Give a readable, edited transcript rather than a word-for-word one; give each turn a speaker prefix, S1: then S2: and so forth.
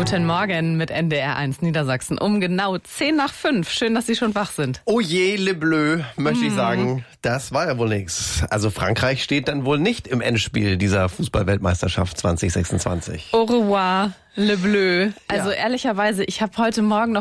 S1: Guten Morgen mit NDR1 Niedersachsen um genau 5:10. Schön, dass Sie schon wach sind.
S2: Oh je, Le Bleu, möchte ich sagen. Das war ja wohl nix. Also Frankreich steht dann wohl nicht im Endspiel dieser Fußball-Weltmeisterschaft 2026.
S1: Au revoir, Le Bleu. Also
S2: Ja.
S1: ehrlicherweise, ich habe heute Morgen noch